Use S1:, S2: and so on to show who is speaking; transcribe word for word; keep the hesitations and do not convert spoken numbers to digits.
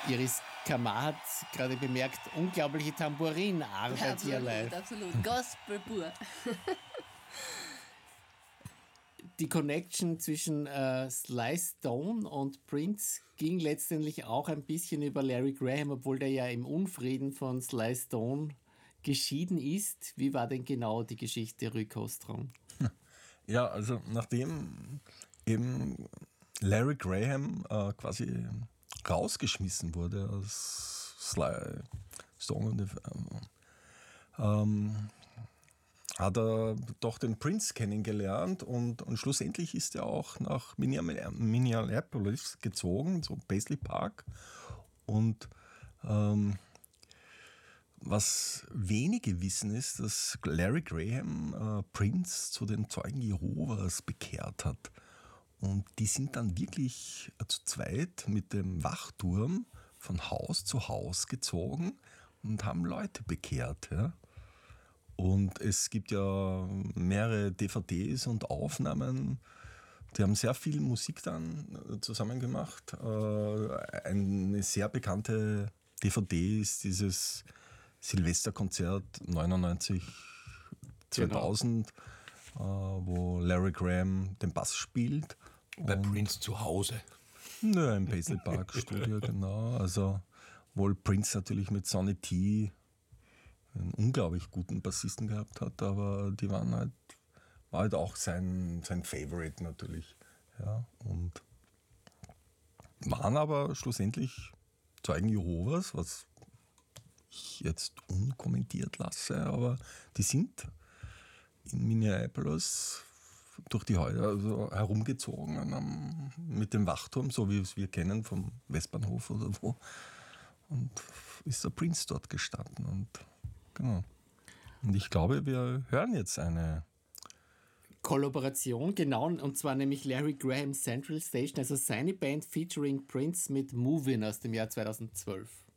S1: Iris Kamar hat gerade bemerkt, unglaubliche Tambourinarbeit
S2: absolut,
S1: hier live.
S2: Absolut, Gospel pur.
S1: Die Connection zwischen äh, Sly Stone und Prince ging letztendlich auch ein bisschen über Larry Graham, obwohl der ja im Unfrieden von Sly Stone geschieden ist. Wie war denn genau die Geschichte, Rui Kostron?
S3: Ja, also nachdem eben Larry Graham äh, quasi rausgeschmissen wurde aus Sly Stone und ähm, hat er doch den Prince kennengelernt und, und schlussendlich ist er auch nach Minneapolis gezogen, so Paisley Park. Und ähm, was wenige wissen ist, dass Larry Graham äh, Prince zu den Zeugen Jehovas bekehrt hat. Und die sind dann wirklich zu zweit mit dem Wachturm von Haus zu Haus gezogen und haben Leute bekehrt. Ja? Und es gibt ja mehrere D V Ds und Aufnahmen. Die haben sehr viel Musik dann zusammen gemacht. Eine sehr bekannte D V D ist dieses Silvesterkonzert neunundneunzig zweitausend, genau. Wo Larry Graham den Bass spielt.
S4: Bei Prince zu Hause.
S3: Nö, im Paisley Park Studio, genau. Also wohl Prince natürlich mit Sonny T einen unglaublich guten Bassisten gehabt hat, aber die waren halt, war halt auch sein, sein Favorite natürlich. Ja, und waren aber schlussendlich Zeugen Jehovas, was ich jetzt unkommentiert lasse, aber die sind in Minneapolis durch die Häuser also herumgezogen am, mit dem Wachturm, so wie wir es wir kennen vom Westbahnhof oder wo. Und ist der Prince dort gestanden. Und genau. Und ich glaube, wir hören jetzt eine
S1: Kollaboration, genau, und zwar nämlich Larry Graham Central Station, also seine Band featuring Prince mit Movin' aus dem Jahr zweitausendzwölf.